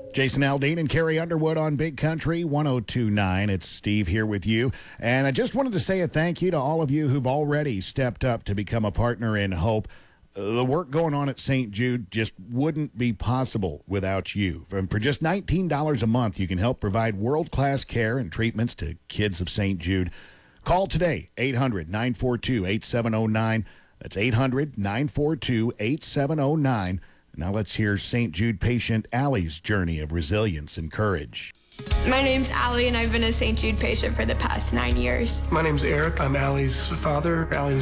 Jason Aldean and Carrie Underwood on Big Country 1029. It's Steve here with you. And I just wanted to say a thank you to all of you who've already stepped up to become a partner in Hope. The work going on at St. Jude just wouldn't be possible without you. For just $19 a month, you can help provide world-class care and treatments to kids of St. Jude. Call today, 800-942-8709. That's 800-942-8709. Now let's hear St. Jude patient Allie's journey of resilience and courage. My name's Allie, and I've been a St. Jude patient for the past 9 years. My name's Eric. I'm Allie's father. Allie